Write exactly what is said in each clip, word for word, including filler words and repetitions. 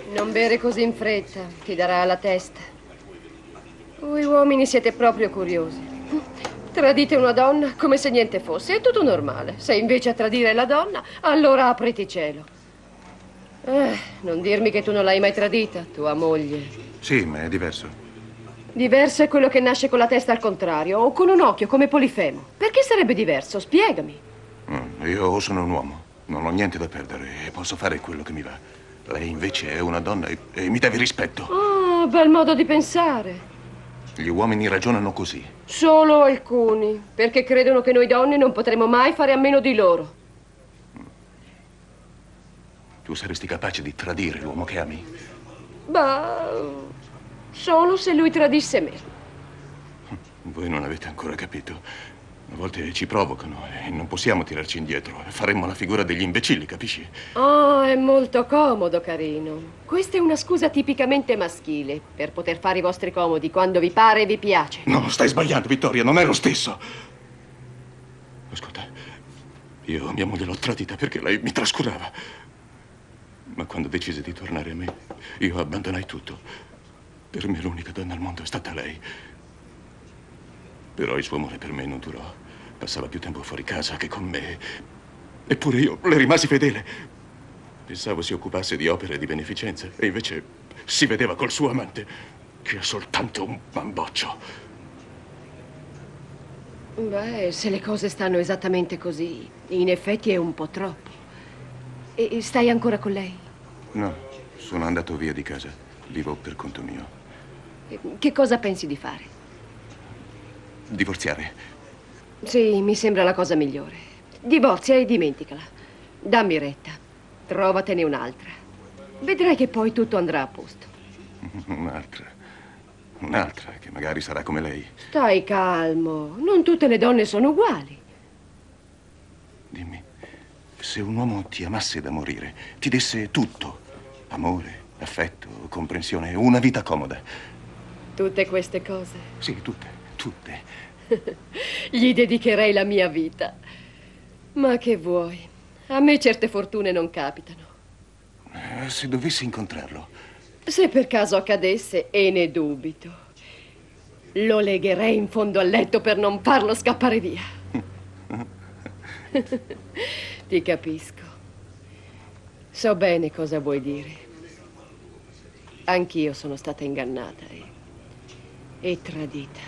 Non bere così in fretta, ti darà alla testa. Voi uomini siete proprio curiosi. Tradite una donna come se niente fosse, è tutto normale. Se invece a tradire la donna, allora apriti cielo. Eh, non dirmi che tu non l'hai mai tradita, tua moglie. Sì, ma è diverso. Diverso è quello che nasce con la testa al contrario o con un occhio come Polifemo. Perché sarebbe diverso? Spiegami. Mm, io sono un uomo, non ho niente da perdere e posso fare quello che mi va. Lei invece è una donna e, e mi deve rispetto. Oh, bel modo di pensare. Gli uomini ragionano così. Solo alcuni, perché credono che noi donne non potremo mai fare a meno di loro. Tu saresti capace di tradire l'uomo che ami? Bah, solo se lui tradisse me. Voi non avete ancora capito. A volte ci provocano e non possiamo tirarci indietro. Faremmo la figura degli imbecilli, capisci? Oh, è molto comodo, carino. Questa è una scusa tipicamente maschile per poter fare i vostri comodi quando vi pare e vi piace. No, stai sbagliando, Vittoria, non è lo stesso. Ascolta, io mia moglie l'ho tradita perché lei mi trascurava. Ma quando decise di tornare a me, io abbandonai tutto. Per me l'unica donna al mondo è stata lei. Però il suo amore per me non durò. Passava più tempo fuori casa che con me. Eppure io le rimasi fedele. Pensavo si occupasse di opere di beneficenza e invece si vedeva col suo amante, che è soltanto un bamboccio. Beh, se le cose stanno esattamente così, in effetti è un po' troppo. E stai ancora con lei? No, sono andato via di casa. Vivo per conto mio. Che cosa pensi di fare? Divorziare. Sì, mi sembra la cosa migliore. Divorzia e dimenticala. Dammi retta. Trovatene un'altra. Vedrai che poi tutto andrà a posto. Un'altra. Un'altra che magari sarà come lei. Stai calmo. Non tutte le donne sono uguali. Dimmi, se un uomo ti amasse da morire, ti desse tutto, amore, affetto, comprensione, una vita comoda. Tutte queste cose? Sì, tutte, tutte. Gli dedicherei la mia vita. Ma che vuoi? A me certe fortune non capitano. Eh, se dovessi incontrarlo. Se per caso accadesse, e ne dubito, lo legherei in fondo al letto per non farlo scappare via. Ti capisco. So bene cosa vuoi dire. Anch'io sono stata ingannata e, e tradita.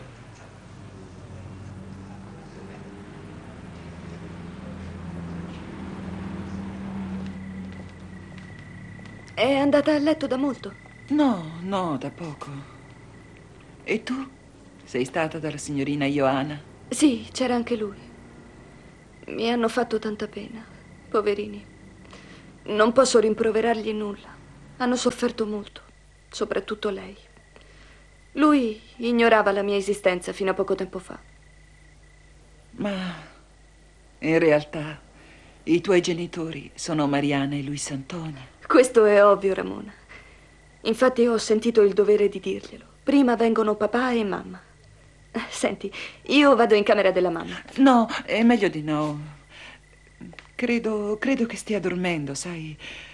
È andata a letto da molto? No, no, da poco. E tu? Sei stata dalla signorina Ioana? Sì, c'era anche lui. Mi hanno fatto tanta pena, poverini. Non posso rimproverargli nulla. Hanno sofferto molto, soprattutto lei. Lui ignorava la mia esistenza fino a poco tempo fa. Ma in realtà i tuoi genitori sono Mariana e Luis Antonio. Questo è ovvio, Ramona. Infatti ho sentito il dovere di dirglielo. Prima vengono papà e mamma. Senti, io vado in camera della mamma. No, è meglio di no. Credo, credo che stia dormendo, sai.